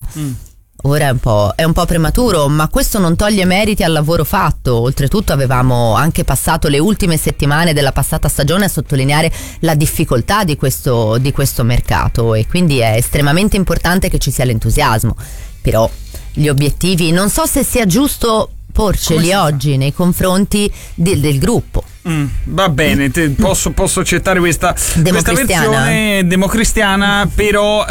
Ora è un po' prematuro, ma questo non toglie meriti al lavoro fatto. Oltretutto avevamo anche passato le ultime settimane della passata stagione a sottolineare la difficoltà di questo mercato, e quindi è estremamente importante che ci sia l'entusiasmo. Però gli obiettivi non so se sia giusto porceli oggi nei confronti del gruppo. Va bene, posso accettare questa versione democristiana, però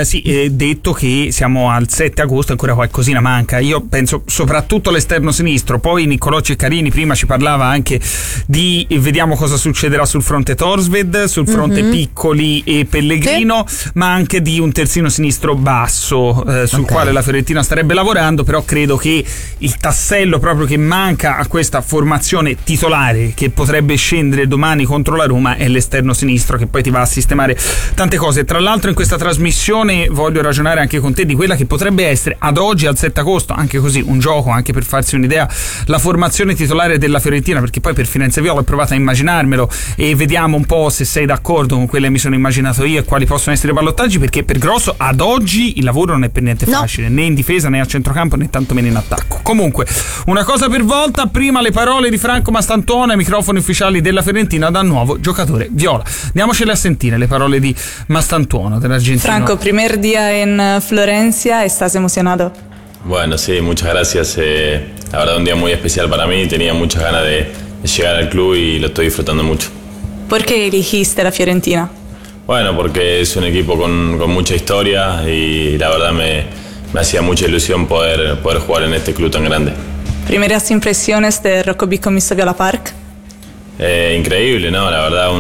detto che siamo al 7 agosto, ancora qualcosina manca. Io penso soprattutto all'esterno sinistro. Poi Niccolò Ceccarini prima ci parlava anche di vediamo cosa succederà sul fronte Thorstvedt, sul fronte Piccoli e Pellegrino, ma anche di un terzino sinistro basso sul quale la Fiorentina starebbe lavorando. Però credo che il tassello proprio che manca a questa formazione titolare, che potrebbe scendere domani contro la Roma, è l'esterno sinistro, che poi ti va a sistemare tante cose. Tra l'altro in questa trasmissione voglio ragionare anche con te di quella che potrebbe essere ad oggi, al 7 agosto, anche così un gioco, anche per farsi un'idea, la formazione titolare della Fiorentina, perché poi per Firenze Viola ho provato a immaginarmelo e vediamo un po' se sei d'accordo con quelle che mi sono immaginato io e quali possono essere i ballottaggi, perché per Grosso ad oggi il lavoro non è per niente facile, né in difesa né a centrocampo né tantomeno in attacco. Comunque, una cosa per volta, prima le parole di Franco Mastantuono ai microfoni ufficiali della Fiorentina dal nuovo giocatore viola. Andiamocele a sentire le parole di Mastantuono, dell'argentino. Franco, primer día en Florencia, ¿estás emocionado? Bueno, sí, muchas gracias. La verdad, un día muy especial para mí. Tenía muchas ganas de llegar al club y lo estoy disfrutando mucho. ¿Por qué elegiste la Fiorentina? Bueno, porque es un equipo con mucha historia y la verdad me hacía mucha ilusión poder jugar en este club tan grande. ¿Primeras impresiones de Rocco Bicomiso Viola Park? Increíble, ¿no? La verdad,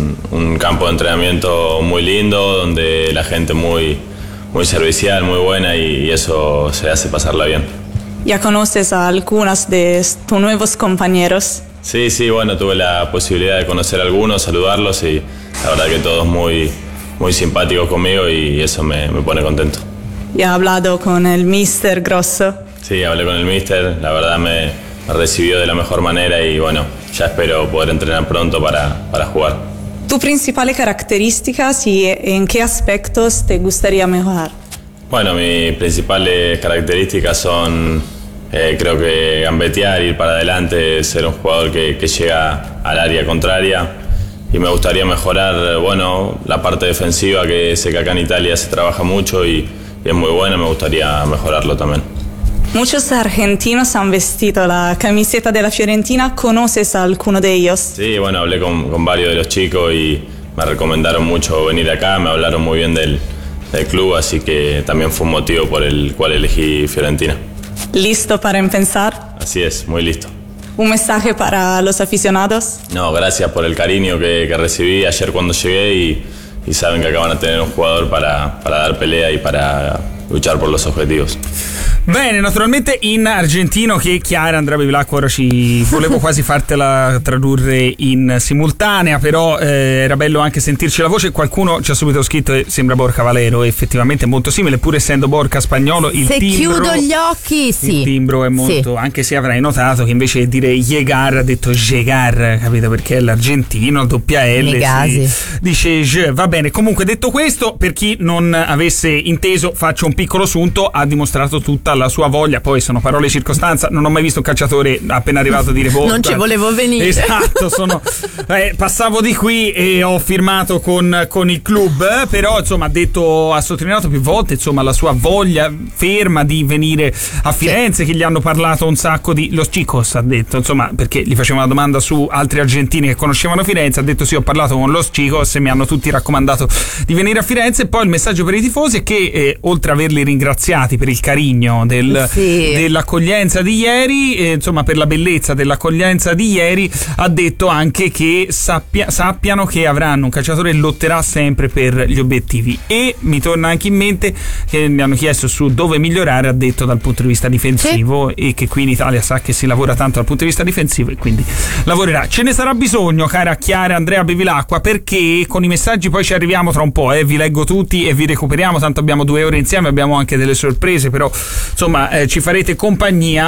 un campo de entrenamiento muy lindo, donde la gente muy servicial, muy buena, y eso se hace pasarla bien. ¿Ya conoces a algunos de tus nuevos compañeros? Sí, bueno, tuve la posibilidad de conocer a algunos, saludarlos, y la verdad que todos muy simpáticos conmigo, y eso me pone contento. ¿Ya has hablado con el Mister Grosso? Sí, hablé con el Mister, la verdad me recibió de la mejor manera y bueno, ya espero poder entrenar pronto para jugar. ¿Tu principales características y en qué aspectos te gustaría mejorar? Bueno, mis principales características son, creo que gambetear, ir para adelante, ser un jugador que llega al área contraria, y me gustaría mejorar, bueno, la parte defensiva, que sé que acá en Italia se trabaja mucho y es muy buena, me gustaría mejorarlo también. Muchos argentinos han vestido la camiseta de la Fiorentina. ¿Conoces a alguno de ellos? Sí, bueno, hablé con varios de los chicos y me recomendaron mucho venir acá, me hablaron muy bien del club, así que también fue un motivo por el cual elegí Fiorentina. ¿Listo para empezar? Así es, muy listo. ¿Un mensaje para los aficionados? No, gracias por el cariño que recibí ayer cuando llegué, y saben che van a tener un jugador para dar pelea y para luchar por los objetivos. Bene, naturalmente in argentino, che Chiara Andrea Bevilacqua ora ci volevo quasi fartela tradurre in simultanea, però era bello anche sentirci la voce. Qualcuno ci ha subito scritto sembra Borca Valero, effettivamente è molto simile, pur essendo Borca spagnolo. Se chiudo gli occhi, sì. Il timbro è molto, anche se avrai notato che invece di dire Llegar ha detto Llegar, capito? Perché è l'argentino, il doppia L, dice je. Va bene, comunque detto questo, per chi non avesse inteso, faccio un piccolo sunto. Ha dimostrato tutta la sua voglia, poi sono parole circostanza, non ho mai visto un calciatore appena arrivato a dire non ci volevo venire. Esatto, passavo di qui e ho firmato con il club, però insomma ha sottolineato più volte insomma la sua voglia ferma di venire a Firenze, che gli hanno parlato un sacco di Los Chicos, ha detto, insomma, perché gli faceva una domanda su altri argentini che conoscevano Firenze, ha detto sì, ho parlato con Los Chicos e mi hanno tutti raccomandato di venire a Firenze. E poi il messaggio per i tifosi è che oltre a averli ringraziati per il carigno dell'accoglienza di ieri, insomma per la bellezza dell'accoglienza di ieri, ha detto anche che sappiano che avranno un calciatore che lotterà sempre per gli obiettivi. E mi torna anche in mente che mi hanno chiesto su dove migliorare, ha detto dal punto di vista difensivo, e che qui in Italia sa che si lavora tanto dal punto di vista difensivo e quindi lavorerà. Ce ne sarà bisogno, cara Chiara Andrea Bevilacqua, perché con i messaggi poi ci arriviamo tra un po', vi leggo tutti e vi recuperiamo, tanto abbiamo 2 ore insieme, abbiamo anche delle sorprese, però insomma ci farete compagnia.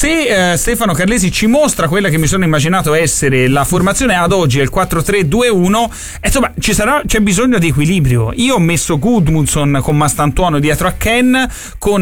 Se Stefano Carlesi ci mostra quella che mi sono immaginato essere la formazione ad oggi, è il 4-3-2-1, insomma c'è bisogno di equilibrio. Io ho messo Gudmundsson con Mastantuono dietro a Ken, con